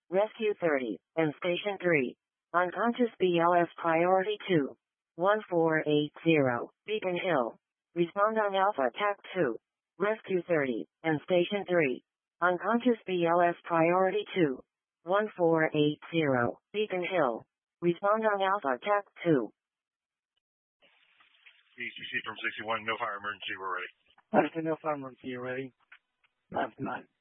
Rescue 30, and Station 3. Unconscious BLS Priority 2. 1480, Beacon Hill. Respond on Alpha TAC 2. Rescue 30, and Station 3. Unconscious BLS Priority 2. 1480, Beacon Hill. Respond on Alpha TAC 2. ECC from 61, no fire emergency, we're ready. No fire emergency, you ready? 9-9.